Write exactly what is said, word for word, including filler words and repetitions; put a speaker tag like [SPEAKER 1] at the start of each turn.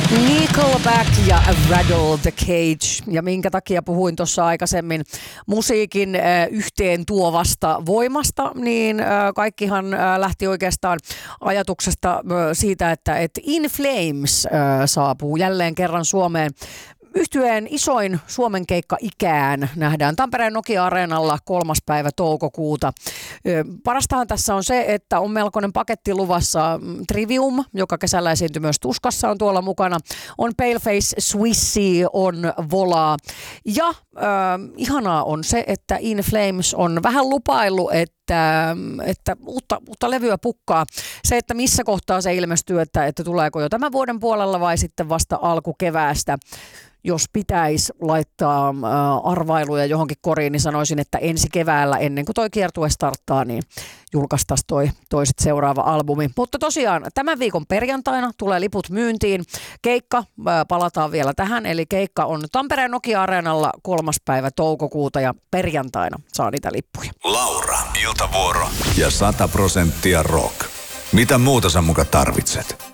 [SPEAKER 1] Nickelback ja Rattle the Cage. Ja minkä takia puhuin tuossa aikaisemmin musiikin äh, yhteen tuovasta voimasta, niin äh, kaikkihan äh, lähti oikeastaan ajatuksesta äh, siitä, että et In Flames äh, saapuu jälleen kerran Suomeen. Yhtyeen isoin Suomen keikka ikään nähdään Tampereen Nokia-areenalla kolmas päivä toukokuuta. Parastahan tässä on se, että on melkoinen paketti luvassa. Trivium, joka kesällä esiintyi myös Tuskassa, on tuolla mukana. On Paleface, Swissy, on Volaa. Ja äh, ihanaa on se, että In Flames on vähän lupaillut, että, että uutta, uutta levyä pukkaa. Se, että missä kohtaa se ilmestyy, että, että tuleeko jo tämän vuoden puolella vai sitten vasta alkukeväästä. Jos pitäisi laittaa äh, arvailuja johonkin koriin, niin sanoisin, että ensi keväällä ennen kuin toi kiertue starttaa, niin julkaistaisiin toi, toi sit seuraava albumi. Mutta tosiaan tämän viikon perjantaina tulee liput myyntiin. Keikka, äh, palataan vielä tähän, eli keikka on Tampereen Nokia-areenalla kolmas päivä toukokuuta ja perjantaina saa niitä lippuja.
[SPEAKER 2] Laura, Iltavuoro ja sata prosenttia rock. Mitä muuta sä muka tarvitset?